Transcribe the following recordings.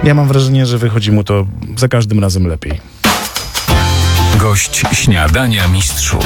Ja mam wrażenie, że wychodzi mu to za każdym razem lepiej. Gość Śniadania Mistrzów.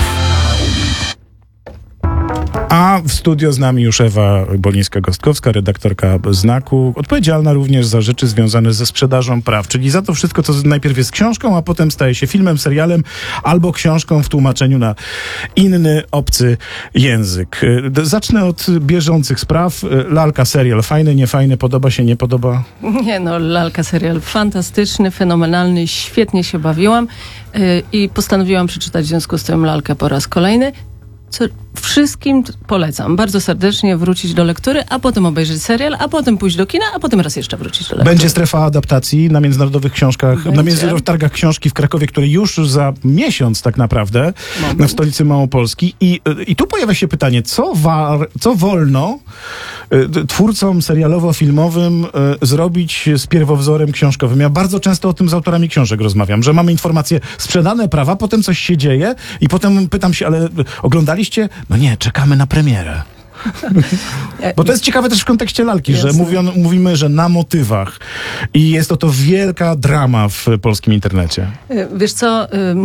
A w studio z nami już Ewa Bolińska-Gostkowska, redaktorka Znaku, odpowiedzialna również za rzeczy związane ze sprzedażą praw, czyli za to wszystko, co najpierw jest książką, a potem staje się filmem, serialem albo książką w tłumaczeniu na inny, obcy język. Zacznę od bieżących spraw. Lalka serial. Fajny, niefajny, podoba się, nie podoba? Nie no, Lalka serial fantastyczny, fenomenalny, świetnie się bawiłam i postanowiłam przeczytać w związku z tym Lalkę po raz kolejny. Co wszystkim polecam bardzo serdecznie wrócić do lektury, a potem obejrzeć serial, a potem pójść do kina, a potem raz jeszcze wrócić do lektury. Będzie strefa adaptacji na międzynarodowych książkach, na międzynarodowych targach książki w Krakowie, który już za miesiąc tak naprawdę w stolicy Małopolski. I tu pojawia się pytanie, co wolno twórcom serialowo-filmowym zrobić z pierwowzorem książkowym. Ja bardzo często o tym z autorami książek rozmawiam, że mamy informacje, sprzedane prawa, potem coś się dzieje i potem pytam się, ale oglądaliście? No nie, czekamy na premierę. Bo to jest ciekawe też w kontekście lalki, że mówimy, że na motywach i jest to wielka drama w polskim internecie. Wiesz co...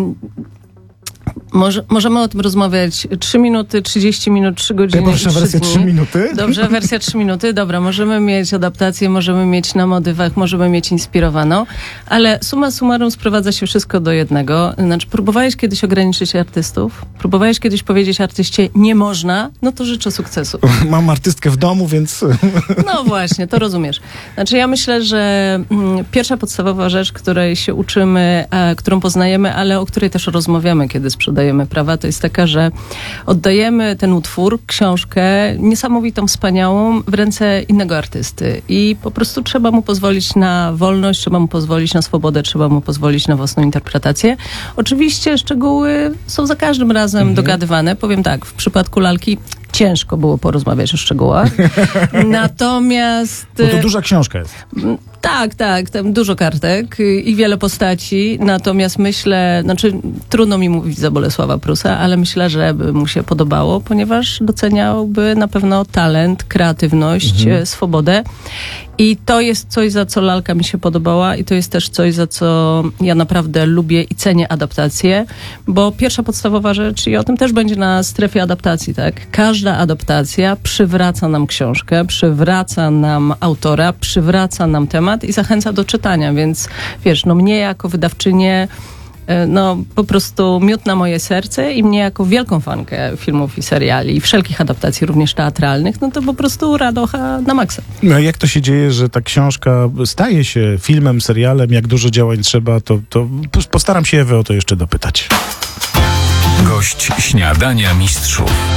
Możemy o tym rozmawiać 3 minuty, 30 minut, 3 godziny. Ja proszę wersję 3 minuty. Dobrze, wersja 3 minuty. Dobra, możemy mieć adaptację, możemy mieć na motywach, możemy mieć inspirowaną, ale summa summarum sprowadza się wszystko do jednego. Znaczy, próbowałeś kiedyś ograniczyć artystów? Próbowałeś kiedyś powiedzieć artyście nie można? No to życzę sukcesu. Mam artystkę w domu, więc... No właśnie, to rozumiesz. Znaczy ja myślę, że pierwsza podstawowa rzecz, której się uczymy, którą poznajemy, ale o której też rozmawiamy, kiedy sprzedajemy prawa, to jest taka, że oddajemy ten utwór, książkę niesamowitą, wspaniałą w ręce innego artysty i po prostu trzeba mu pozwolić na wolność, trzeba mu pozwolić na swobodę, trzeba mu pozwolić na własną interpretację. Oczywiście szczegóły są za każdym razem dogadywane. Powiem tak, w przypadku Lalki ciężko było porozmawiać o szczegółach. Natomiast... Bo to duża książka jest. Tak, tam dużo kartek i wiele postaci, natomiast myślę, trudno mi mówić za Bolesława Prusa, ale myślę, że by mu się podobało, ponieważ doceniałby na pewno talent, kreatywność, swobodę. I to jest coś, za co Lalka mi się podobała i to jest też coś, za co ja naprawdę lubię i cenię adaptację, bo pierwsza podstawowa rzecz, i o tym też będzie na strefie adaptacji, tak? Każda adaptacja przywraca nam książkę, przywraca nam autora, przywraca nam temat i zachęca do czytania, więc wiesz, mnie jako wydawczynię po prostu miód na moje serce i mnie jako wielką fankę filmów i seriali i wszelkich adaptacji, również teatralnych, to po prostu radocha na maksa. No jak to się dzieje, że ta książka staje się filmem, serialem, jak dużo działań trzeba, to postaram się Ewę o to jeszcze dopytać. Gość Śniadania Mistrzów.